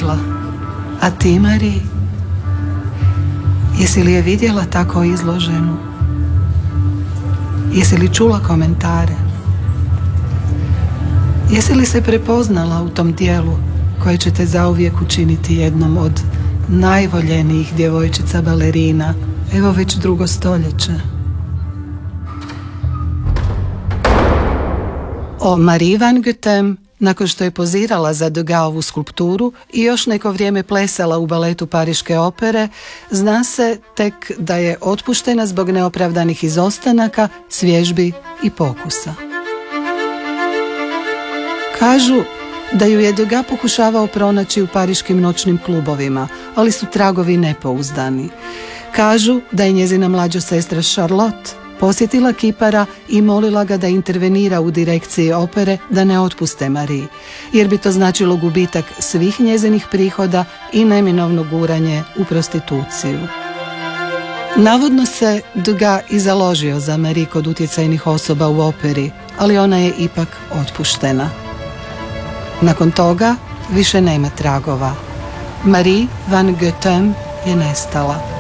otišla. A ti, Marie? Jesi li je vidjela tako izloženu? Jesi li čula komentare? Jesi li se prepoznala u tom dijelu koje će te zauvijek učiniti jednom od najvoljenijih djevojčica balerina, evo već 2. stoljeće? O Marie van Goethem, nakon što je pozirala za Degasovu skulpturu i još neko vrijeme plesala u baletu Pariške opere, zna se tek da je otpuštena zbog neopravdanih izostanaka, svježbi i pokusa. Kažu da ju je Degas pokušavao pronaći u pariškim noćnim klubovima, ali su tragovi nepouzdani. Kažu da je njezina mlađa sestra Charlotte posjetila kipara i molila ga da intervenira u direkciji opere da ne otpuste Marie, jer bi to značilo gubitak svih njezinih prihoda i neminovno guranje u prostituciju. Navodno se Degas i založio za Marie kod utjecajnih osoba u operi, ali ona je ipak otpuštena. Nakon toga više nema tragova. Marie van Goethem je nestala.